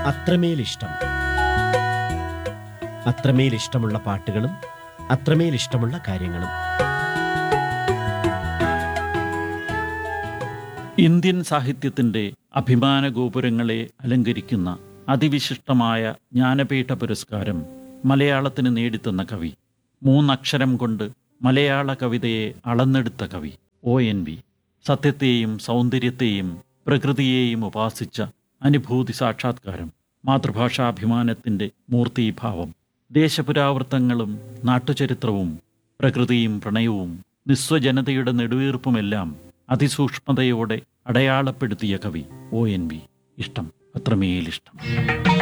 അത്രമേലിഷ്ടം. അത്രമേലിഷ്ടമുള്ള പാട്ടുകളും അത്രമേലിഷ്ടമുള്ള കാര്യങ്ങളും. ഇന്ത്യൻ സാഹിത്യത്തിൻ്റെ അഭിമാന ഗോപുരങ്ങളെ അലങ്കരിക്കുന്ന അതിവിശിഷ്ടമായ ജ്ഞാനപീഠ പുരസ്കാരം മലയാളത്തിന് നേടിത്തന്ന കവി, മൂന്നക്ഷരം കൊണ്ട് മലയാള കവിതയെ അളന്നെടുത്ത കവി ONV. സത്യത്തെയും സൗന്ദര്യത്തെയും പ്രകൃതിയെയും ഉപാസിച്ച അനുഭൂതി സാക്ഷാത്കാരം, മാതൃഭാഷാഭിമാനത്തിൻ്റെ മൂർത്തീഭാവം, ദേശപുരാവൃത്തങ്ങളും നാട്ടുചരിത്രവും പ്രകൃതിയും പ്രണയവും നിസ്വജനതയുടെ നെടുവീർപ്പുമെല്ലാം അതിസൂക്ഷ്മതയോടെ അടയാളപ്പെടുത്തിയ കവി ONV. ഇഷ്ടം, അത്രമേലിഷ്ടം.